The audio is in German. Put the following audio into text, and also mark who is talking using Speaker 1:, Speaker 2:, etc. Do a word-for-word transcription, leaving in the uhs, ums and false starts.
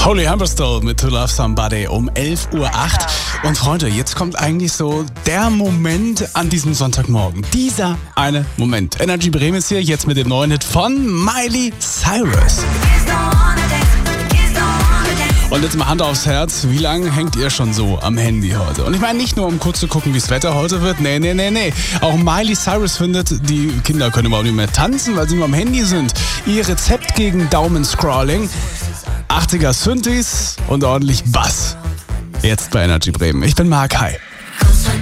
Speaker 1: Holy Hammerstone mit To Love Somebody um elf Uhr acht. Und Freunde, jetzt kommt eigentlich so der Moment an diesem Sonntagmorgen. Dieser eine Moment. Energy Bremen ist hier jetzt mit dem neuen Hit von Miley Cyrus. Und jetzt mal Hand aufs Herz, wie lange hängt ihr schon so am Handy heute? Und ich meine nicht nur, um kurz zu gucken, wie das Wetter heute wird. Nee, nee, nee, nee. Auch Miley Cyrus findet, die Kinder können überhaupt nicht mehr tanzen, weil sie nur am Handy sind. Ihr Rezept gegen Daumenscrolling: achtziger Synthes und ordentlich Bass. Jetzt bei Energy Bremen. Ich bin Mark. Hi.